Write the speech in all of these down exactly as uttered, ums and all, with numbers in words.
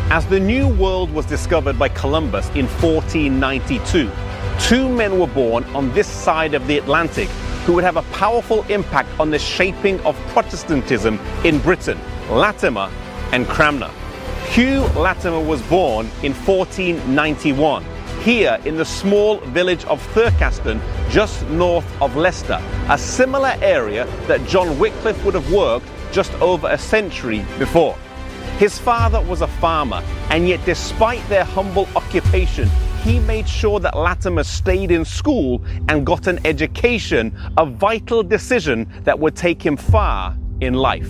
As the New World was discovered by Columbus in fourteen ninety-two, two men were born on this side of the Atlantic who would have a powerful impact on the shaping of Protestantism in Britain, Latimer and Cranmer. Hugh Latimer was born in fourteen ninety-one, here in the small village of Thurcaston, just north of Leicester, a similar area that John Wycliffe would have worked just over a century before. His father was a farmer, and yet despite their humble occupation, he made sure that Latimer stayed in school and got an education, a vital decision that would take him far in life.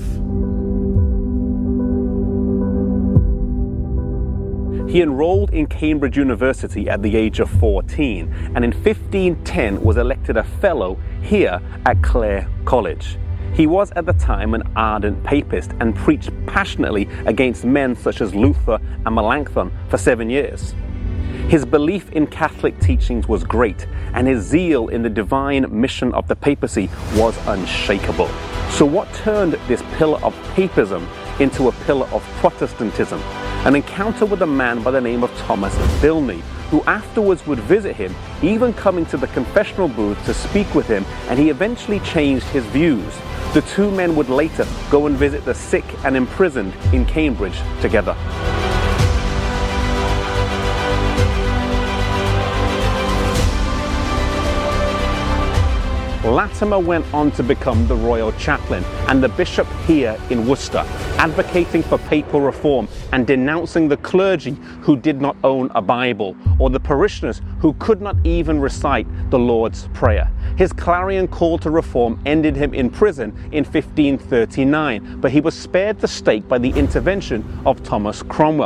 He enrolled in Cambridge University at the age of fourteen, and in fifteen ten was elected a fellow here at Clare College. He was at the time an ardent papist and preached passionately against men such as Luther and Melanchthon for seven years. His belief in Catholic teachings was great, and his zeal in the divine mission of the papacy was unshakable. So what turned this pillar of papism into a pillar of Protestantism? An encounter with a man by the name of Thomas Bilney, who afterwards would visit him, even coming to the confessional booth to speak with him, and he eventually changed his views. The two men would later go and visit the sick and imprisoned in Cambridge together. Latimer went on to become the royal chaplain and the bishop here in Worcester, advocating for papal reform and denouncing the clergy who did not own a Bible, or the parishioners who could not even recite the Lord's Prayer. His clarion call to reform ended him in prison in fifteen thirty-nine, but he was spared the stake by the intervention of Thomas Cromwell.